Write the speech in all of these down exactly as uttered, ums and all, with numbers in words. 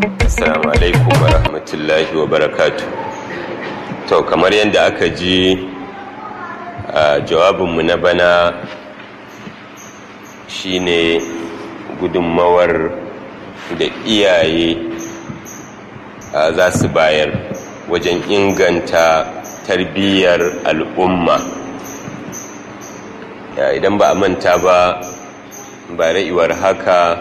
Assalamu alaikum wa rahmatullahi wa barakatu. To kamar yadda aka ji a jawabinmu na bana shine gudunmawar da iyaye za su bayar wajen inganta tarbiyyar al'umma. Idan ba a manta ba ba ra'iwar haka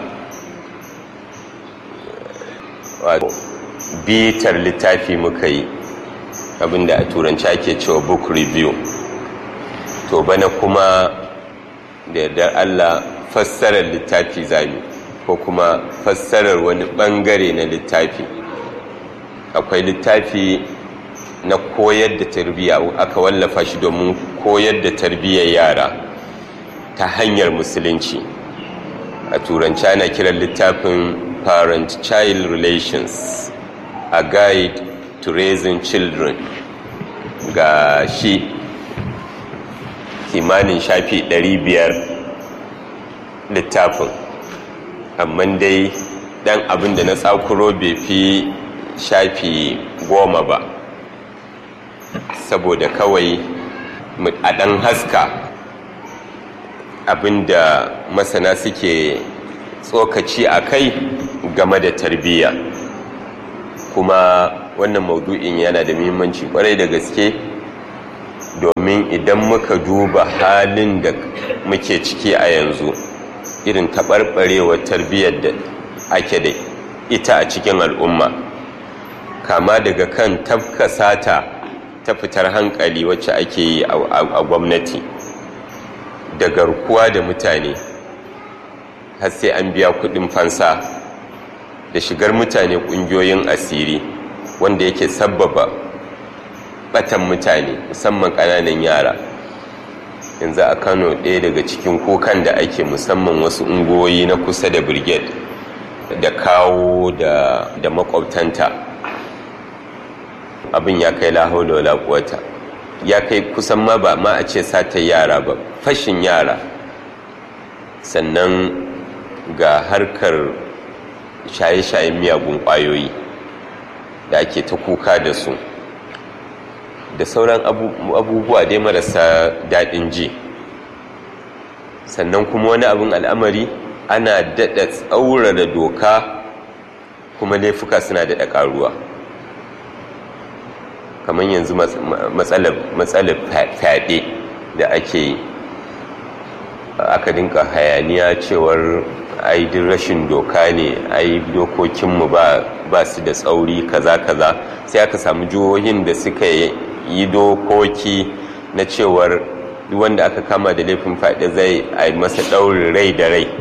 bitar littafi muka yi, abinda a turanci ake cewa book review. To bana kuma da yardar Allah fassarar littafi zami ko kuma fassarar wani bangare na littafi. Akwai littafi na koyar da tarbiyya, aka wallafa shi domin koyar da tarbiyyar yara ta hanyar musulunci. A turanci ana kiran littafin Parent-Child Relations, a Guide to Raising Children. Ga shi kimanin shafi ɗari biyar littafin, amma dai ɗan abin da na tsakuro bai fi shafi goma ba, saboda kawai a ɗan haska abin da masana suke tsokaci a kai game da tarbiyya. Kuma wannan maudu'in yana da muhimmanci kwarai da gaske, domin idan muka duba halin da muke ciki a yanzu, irin taɓarɓarewar tarbiyyar da ake da ita a cikin al'umma, kama daga kan tafka sata ta fitar hankali wacce ake yi a gwamnati, da garkuwa da mutane har sai an biya kuɗin fansa, da shigar mutane ƙungiyoyin asiri wanda yake sabbaba batan mutane musamman ƙananan yara. Yanzu a Kano ɗaya daga cikin kukan da ake, musamman wasu ungoyi na kusa da brigade da kawo da, da makwabtanta, abin ya kai la haula wala quwwata, ya kai kusan ma ba ma a ce sata yara ba, fashin yara. Sannan ga harkar shaye-shayen miyagun ƙwayoyi da ake ta kuka da su, da sauran abubuwa dai marasa daɗin ji. Sannan kuma wani abin al'amari, ana daɗa tsaurara doka kuma laifuka suna daɗa ƙaruwa. Kamar yanzu matsalar fyaɗe da ake yi, aka dinka hayaniya cewar ai duk rashin doka ne, ai dokokinmu ba ba su da tsauri kaza kaza. Sai aka samu jihohin da suka yi dokoki na cewar duk wanda aka kama da laifin fyaɗe zai ai masa ɗaurin rai da rai.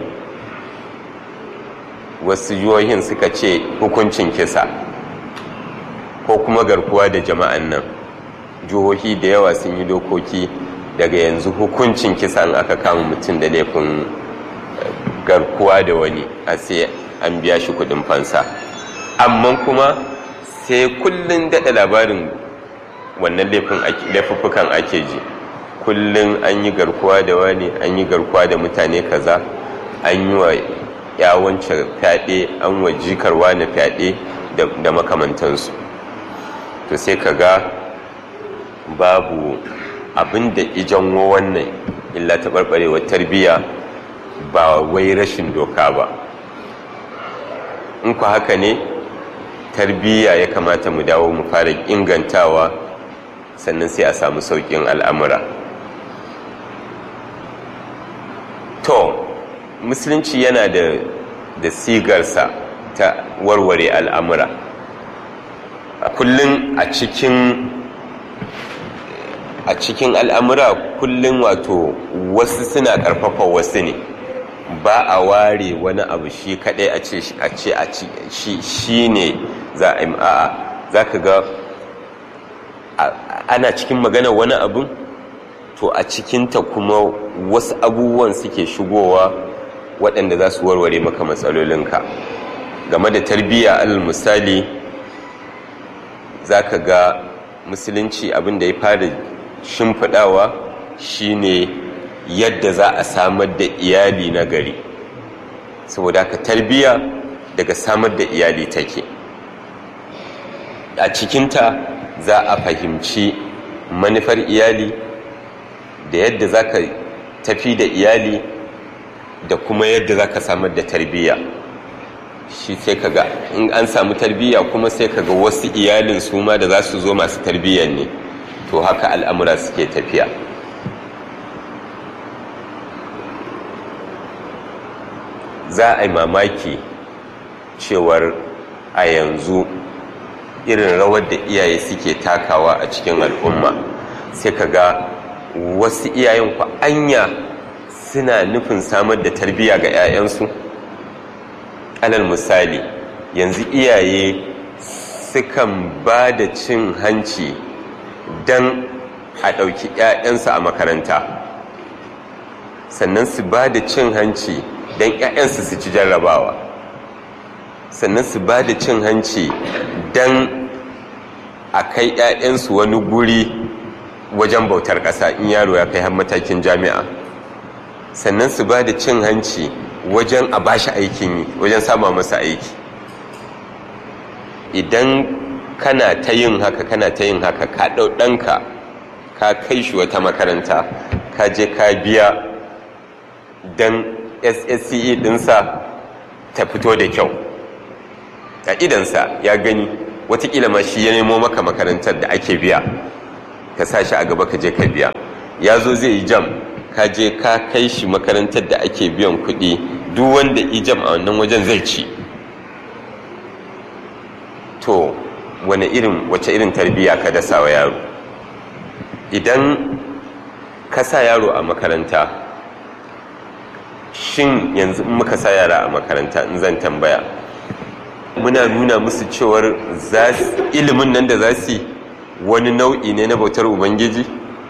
Wasu jihohin suka ce hukuncin kisa ko kuma garkuwa da jama'an nan. Jihohi da yawa sun yi dokoki daga yanzu hukuncin kisa in aka kama mutum da laifin garkuwa da wani, a sai an biya shi kudin fansa. Amma kuma sai kullun daɗa labarin wannan laifuffukan ake ji. Kullun an yi garkuwa da wani, an yi garkuwa da mutane kaza, an yi wa yawancin fyaɗe, an wa jikar wani fyaɗe da makamantansu. To sai ka ga babu abin da ijanwo wannan illa taɓarɓarewar tarbiyya, ba wai rashin doka ba. In ku haka ne, tarbiyya ya kamata mu dawo mu fara ingantawa, sannan sai a samu sauƙin al'amura. To musulunci yana da da sigarsa ta warware al'amura. A kullum a cikin a cikin al'amura kullum, wato wasu suna ƙarfafa wasu ne, ba a ware wani abu shi kaɗai a ce a ce a ci shi ne za a yi. A'a, za ka ga ana cikin magana wani abun, to a cikinta kuma wasu abubuwan suke shigowa waɗanda za su warware maka matsalolinka. Game da tarbiyya, alal misali, za ka ga musulunci abin da ya fara shimfiɗawa shine yadda za a samar da iyali na gari. Saboda haka tarbiyya daga samar da iyali take. a cikinta za a fahimci manufar iyali da yadda za ka tafi da iyali da kuma yadda za ka samar da tarbiyya. Shi sai kaga in an samu tarbiyya kuma sai kaga wasu iyalin su ma da za su zo masu tarbiyyar ne, to haka al'amura suke tafiya. Za a yi mamaki cewar a yanzu irin rawar da iyaye suke takawa a cikin al'umma, sai kaga wasu iyayen ku anya suna nufin samar da tarbiyya ga 'ya'yansu. Alal misali, yanzu iyaye sukan ba da cin hanci don a ɗauki 'ya'yansu a makaranta, sannan su ba da cin hanci don 'ya'yansu su ci jarrabawa, sannan su ba da cin hanci don a kai 'ya'yansu wani guri wajen bautar ƙasa in yaro ya kai har matakin jami'a, sannan su ba da cin hanci wajen a bashi aikin yi, wajen sama masa aiki. Idan kana ta yin haka kana ta yin haka ka ɗau ɗanka ka kai shi wata makaranta, ka je ka biya don S S C E ɗinsa ta fito da kyau a idansa ya gani, watakila ma shi ya nemo maka makarantar da ake biya, ka sa shi a gaba ka je ka biya. Ya zo zai yi jam, ka je ka kai shi makarantar da ake biyan kuɗi, duk wanda ijam a wannan wajen zai ci. To wane irin wace irin tarbiyya ka dasa wa yaro? Idan ka sa yaro a makaranta, shin yanzu in muka sa yara a makaranta, in zan tambaya, muna nuna musu cewar ilimin nan da za su wani nau'i ne na bautar Ubangiji?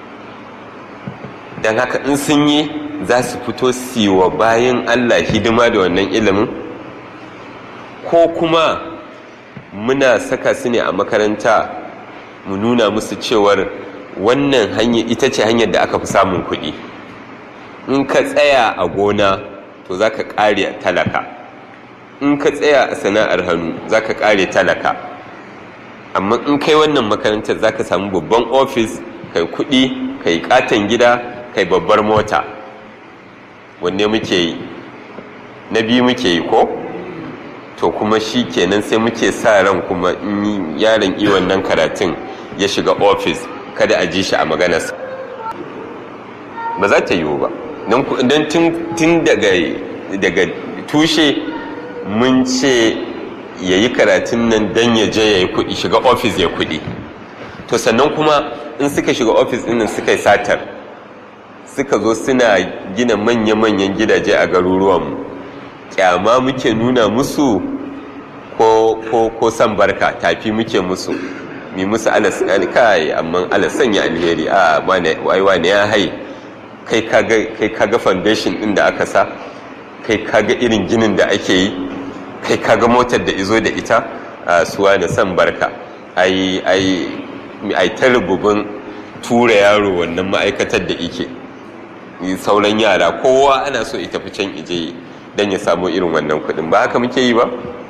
Don haka in sun yi za su fito siwa bayan Allah hidima da wannan ilimin, ko kuma muna saka su ne a makaranta mu nuna musu cewar wannan hanya ita ce hanyar da aka fi samun kuɗi. In ka tsaya a gona to za ka ƙare talaka, in ka tsaya a sana'ar hannu za ka ƙare talaka, amma in kai wannan makarantar za ka samu babban ofis, kai kuɗi, kai katon gida, kai babbar mota. Wanne muke yi? Na biyu muke yi ko? To kuma shi kenan sai muke sa ran kuma in yaron yi wannan karatun ya shiga ofis kada a ji shi a maganarsa. Ba za ta yiwu ba, don tun daga tushe mun ce ya yi karatun nan don ya je ya yi kuɗi, shiga ofis ya kuɗi. To sannan kuma in suka shiga ofis ɗin nan suka yi satar, suka zo suna gina manya-manyan gidaje a garuruwanmu, kyama muke nuna musu ko ko ko san barka, tafi muke musu, mi musu alas kai, amma alas sanya alheri, a wane wane ya hai, kai kaga kai kaga foundation din da aka sa, kai kaga irin ginin da ake yi, kai kaga motar da izo da ita, a suwa da san barka. ai ai ai ta rububin tura yaro wannan ma'aikatar da ike, sauran yara kowa ana so ita fi can ije don ya samu irin wannan kudin. Ba haka muke yi ba?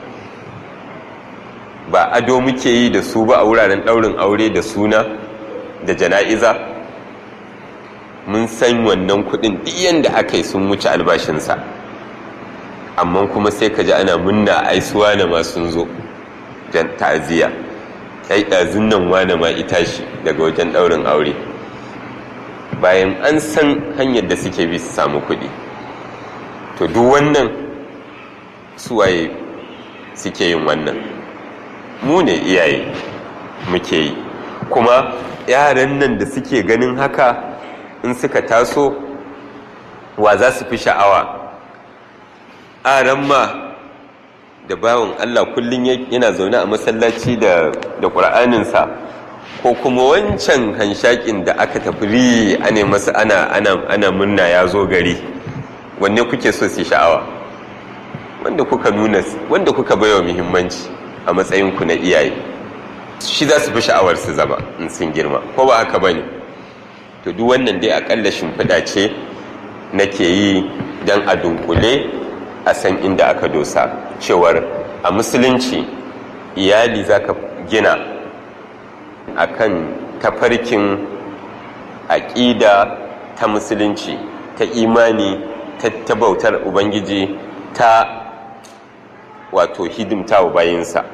Ba ado muke yi da su ba a wuraren daurin aure da suna da jana'iza? Mun san wannan kudin diyan da aka yi sun wuce albashinsa, amma kuma sai ka ji ana munna aisuwa na masu zo jan ta'aziyya, ai ɗazun nan wane ma ita shi daga wajen daurin aure, bayan an san hanyar da suke bi su samu kuɗi. To duk wannan suwaye suke yin wannan? Mu ne iyaye muke yi. Kuma yaran nan da suke ganin haka in suka taso, wa za su fi sha'awa? Aran ma da bawan Allah kullum yana zaune a masallaci da da Qur'aninsa, ko kuma wancan hanshakin da aka tafi ri ane masa ana ana ana murna ya zo gari? Wanne kuke so su sha'awa? Wanda kuka nuna, wanda kuka baiwa muhimmanci a matsayin ku na iyaye, shi za su fi sha'awar su zama in sun girma, ko ba haka bane? To duk wannan dai akalla shimfiɗa ce nake yi dan a dunkule a san inda aka dosa, cewar a musulunci iyali zaka gina akan tafarkin aƙida ta musulunci, ta imani, ta bautar ubangiji, ta wato hidimta wa bayinsa.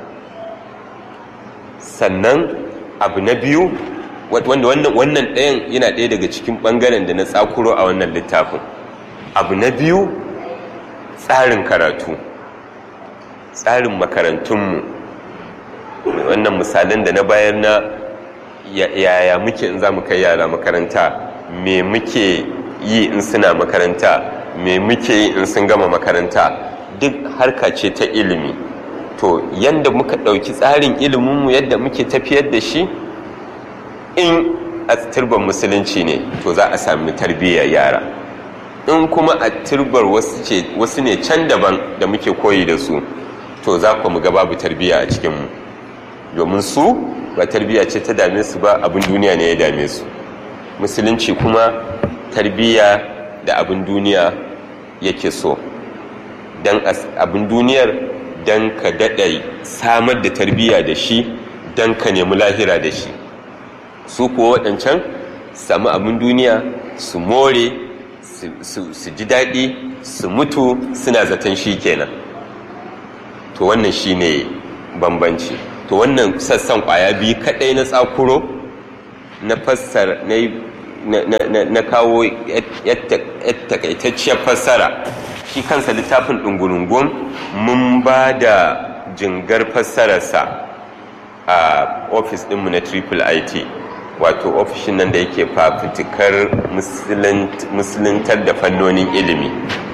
Sannan abu na biyu wanda wannan ɗayan yana ɗaya daga cikin ɓangaren da na tsakuro a wannan littafin. Abu na biyu tsarin karatu, tsarin makarantunmu. Wannan misalan da na bayar na yaya muke in za mu kai yara makaranta, me muke yi in suna makaranta, me muke yi in sun gama makaranta, duk harka ce ta ilimi. To yanda muka ɗauki tsarin iliminmu yadda muke tafiyar da shi, in a turban musulunci ne to za a sami tarbiyyar yara, in kuma a turbar wasu ne can daban da muke koyi da su, to za ku mu ga babu tarbiyya a cikinmu, domin su ba tarbiyya ce ta dame su ba, abin duniya ne ya dame su. Musulunci kuma tarbiyya da abin duniya yake so, don abin duniyar don ka daɗa samar da tarbiyya da shi, don ka nemi lahira da shi. Su kuwa waɗancan sami abin duniya su more, su ji daɗi, su mutu suna zaton shi kenan. To wannan shi ne bambanci. To wannan sassan ƙwaya biyu kaɗai na tsakuro na fassara na kawo takaitacciyar fassara. Shi kansa littafin ɗungurungun mun ba da jingar fassararsa a ofis ɗinmu na Triple I T, wato ofishin nan da yake fafutukar musuluntar da fannonin ilimi.